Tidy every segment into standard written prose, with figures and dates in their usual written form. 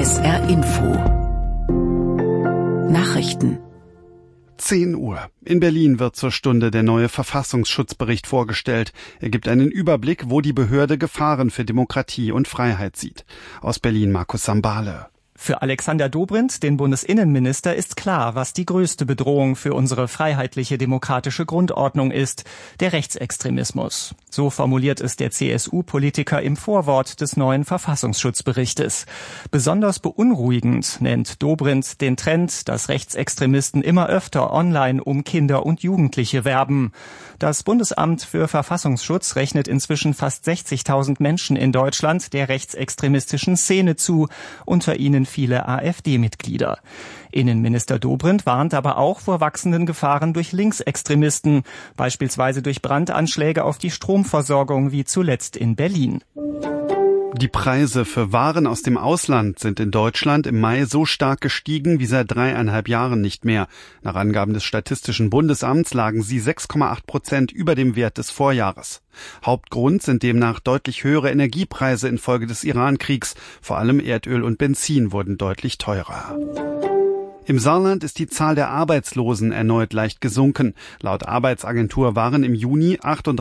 SR Info Nachrichten 10 Uhr. In Berlin wird zur Stunde der neue Verfassungsschutzbericht vorgestellt. Er gibt einen Überblick, wo die Behörde Gefahren für Demokratie und Freiheit sieht. Aus Berlin Markus Sambale. Für Alexander Dobrindt, den Bundesinnenminister, ist klar, was die größte Bedrohung für unsere freiheitliche demokratische Grundordnung ist: der Rechtsextremismus. So formuliert es der CSU-Politiker im Vorwort des neuen Verfassungsschutzberichtes. Besonders beunruhigend nennt Dobrindt den Trend, dass Rechtsextremisten immer öfter online um Kinder und Jugendliche werben. Das Bundesamt für Verfassungsschutz rechnet inzwischen fast 60.000 Menschen in Deutschland der rechtsextremistischen Szene zu, unter ihnen viele AfD-Mitglieder. Innenminister Dobrindt warnt aber auch vor wachsenden Gefahren durch Linksextremisten, beispielsweise durch Brandanschläge auf die Stromversorgung wie zuletzt in Berlin. Die Preise für Waren aus dem Ausland sind in Deutschland im Mai so stark gestiegen wie seit 3,5 Jahren nicht mehr. Nach Angaben des Statistischen Bundesamts lagen sie 6,8% über dem Wert des Vorjahres. Hauptgrund sind demnach deutlich höhere Energiepreise infolge des Iran-Kriegs. Vor allem Erdöl und Benzin wurden deutlich teurer. Im Saarland ist die Zahl der Arbeitslosen erneut leicht gesunken. Laut Arbeitsagentur waren im Juni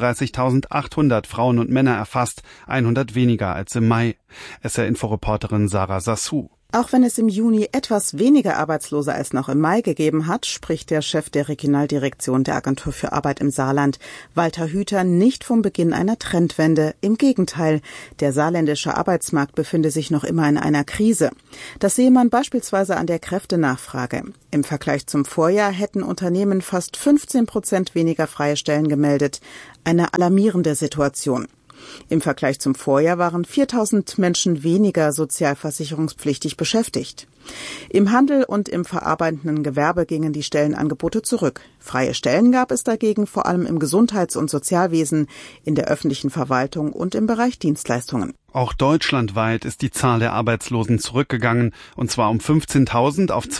38.800 Frauen und Männer erfasst, 100 weniger als im Mai. SR-Info-Reporterin Sarah Sassou. Auch wenn es im Juni etwas weniger Arbeitslose als noch im Mai gegeben hat, spricht der Chef der Regionaldirektion der Agentur für Arbeit im Saarland, Walter Hüter, nicht vom Beginn einer Trendwende. Im Gegenteil, der saarländische Arbeitsmarkt befinde sich noch immer in einer Krise. Das sehe man beispielsweise an der Kräftenachfrage. Im Vergleich zum Vorjahr hätten Unternehmen fast 15% weniger freie Stellen gemeldet. Eine alarmierende Situation. Im Vergleich zum Vorjahr waren 4.000 Menschen weniger sozialversicherungspflichtig beschäftigt. Im Handel und im verarbeitenden Gewerbe gingen die Stellenangebote zurück. Freie Stellen gab es dagegen vor allem im Gesundheits- und Sozialwesen, in der öffentlichen Verwaltung und im Bereich Dienstleistungen. Auch deutschlandweit ist die Zahl der Arbeitslosen zurückgegangen, und zwar um 15.000 auf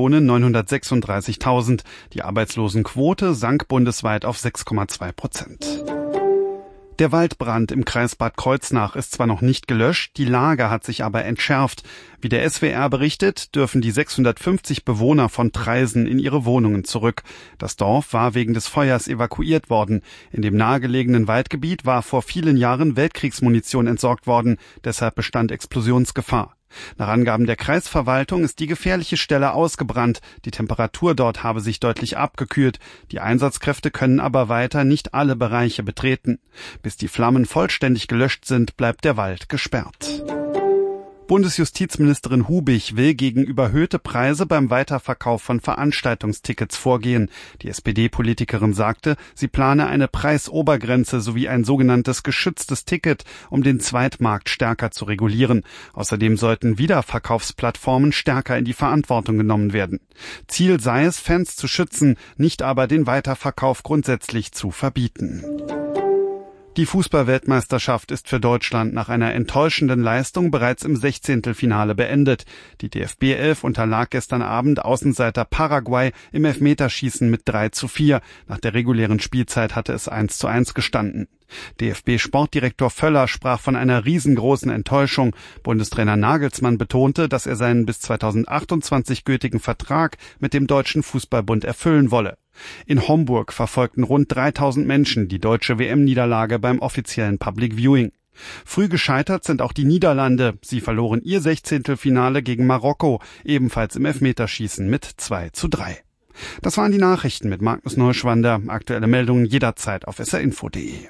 2.936.000. Die Arbeitslosenquote sank bundesweit auf 6,2%. Der Waldbrand im Kreis Bad Kreuznach ist zwar noch nicht gelöscht, die Lage hat sich aber entschärft. Wie der SWR berichtet, dürfen die 650 Bewohner von Traisen in ihre Wohnungen zurück. Das Dorf war wegen des Feuers evakuiert worden. In dem nahegelegenen Waldgebiet war vor vielen Jahren Weltkriegsmunition entsorgt worden, deshalb bestand Explosionsgefahr. Nach Angaben der Kreisverwaltung ist die gefährliche Stelle ausgebrannt. Die Temperatur dort habe sich deutlich abgekühlt. Die Einsatzkräfte können aber weiter nicht alle Bereiche betreten. Bis die Flammen vollständig gelöscht sind, bleibt der Wald gesperrt. Bundesjustizministerin Hubig will gegen überhöhte Preise beim Weiterverkauf von Veranstaltungstickets vorgehen. Die SPD-Politikerin sagte, sie plane eine Preisobergrenze sowie ein sogenanntes geschütztes Ticket, um den Zweitmarkt stärker zu regulieren. Außerdem sollten Wiederverkaufsplattformen stärker in die Verantwortung genommen werden. Ziel sei es, Fans zu schützen, nicht aber den Weiterverkauf grundsätzlich zu verbieten. Die Fußball-Weltmeisterschaft ist für Deutschland nach einer enttäuschenden Leistung bereits im 16. beendet. Die DFB-11 unterlag gestern Abend Außenseiter Paraguay im Elfmeterschießen mit 3:4. Nach der regulären Spielzeit hatte es 1:1 gestanden. DFB-Sportdirektor Völler sprach von einer riesengroßen Enttäuschung. Bundestrainer Nagelsmann betonte, dass er seinen bis 2028 gültigen Vertrag mit dem Deutschen Fußballbund erfüllen wolle. In Homburg verfolgten rund 3.000 Menschen die deutsche WM-Niederlage beim offiziellen Public Viewing. Früh gescheitert sind auch die Niederlande. Sie verloren ihr 16. gegen Marokko, ebenfalls im Elfmeterschießen mit 2:3. Das waren die Nachrichten mit Magnus Neuschwander. Aktuelle Meldungen jederzeit auf srinfo.de.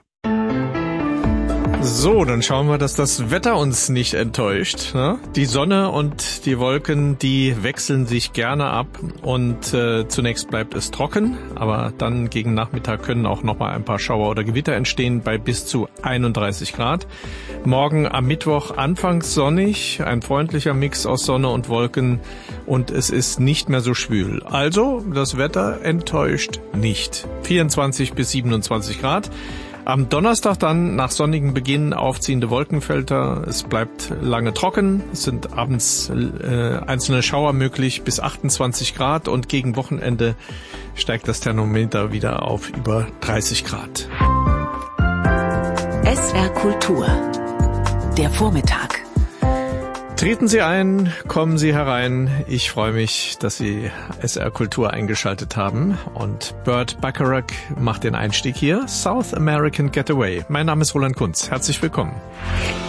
So, dann schauen wir, dass das Wetter uns nicht enttäuscht. Ne? Die Sonne und die Wolken, die wechseln sich gerne ab und zunächst bleibt es trocken, aber dann gegen Nachmittag können auch nochmal ein paar Schauer oder Gewitter entstehen bei bis zu 31 Grad. Morgen am Mittwoch anfangs sonnig, ein freundlicher Mix aus Sonne und Wolken und es ist nicht mehr so schwül. Also, das Wetter enttäuscht nicht. 24 bis 27 Grad. Am Donnerstag dann nach sonnigem Beginn aufziehende Wolkenfelder. Es bleibt lange trocken. Es sind abends einzelne Schauer möglich bis 28 Grad und gegen Wochenende steigt das Thermometer wieder auf über 30 Grad. SR Kultur. Der Vormittag. Treten Sie ein, kommen Sie herein. Ich freue mich, dass Sie SR Kultur eingeschaltet haben. Und Burt Bacharach macht den Einstieg hier. South American Getaway. Mein Name ist Roland Kunz. Herzlich willkommen.